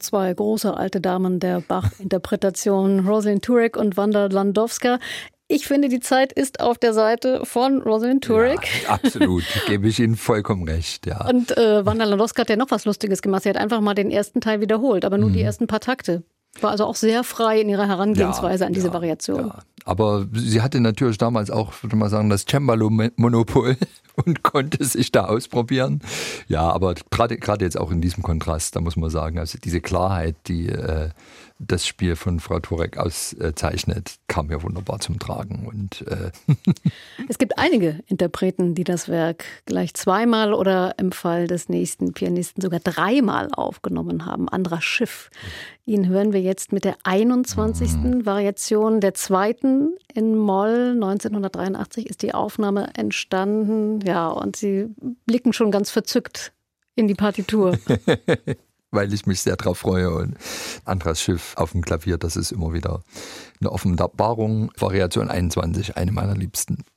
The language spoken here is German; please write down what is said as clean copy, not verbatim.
Zwei große alte Damen der Bach-Interpretation, Rosalind Turek und Wanda Landowska. Ich finde, die Zeit ist auf der Seite von Rosalind Turek. Ja, absolut, gebe ich Ihnen vollkommen recht. Ja. Und Wanda Landowska hat ja noch was Lustiges gemacht. Sie hat einfach mal den ersten Teil wiederholt, aber nur die ersten paar Takte. War also auch sehr frei in ihrer Herangehensweise an diese Variation. Ja. Aber sie hatte natürlich damals auch, würde man sagen, das Cembalo-Monopol und konnte sich da ausprobieren. Ja, aber gerade jetzt auch in diesem Kontrast, da muss man sagen, also diese Klarheit, die das Spiel von Frau Turek auszeichnet, kam ja wunderbar zum Tragen. Und es gibt einige Interpreten, die das Werk gleich zweimal oder im Fall des nächsten Pianisten sogar dreimal aufgenommen haben. Andras Schiff. Ihn hören wir jetzt mit der 21. Variation. Der zweiten in Moll 1983 ist die Aufnahme entstanden. Ja, und Sie blicken schon ganz verzückt in die Partitur. Weil ich mich sehr drauf freue. Und Andras Schiff auf dem Klavier, das ist immer wieder eine Offenbarung. Variation 21, eine meiner Liebsten.